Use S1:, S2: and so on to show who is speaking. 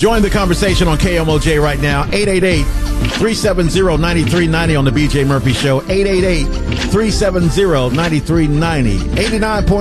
S1: Join the conversation on KMOJ right now. 888-370-9390 on the BJ Murphy Show. 888-370-9390. 89.9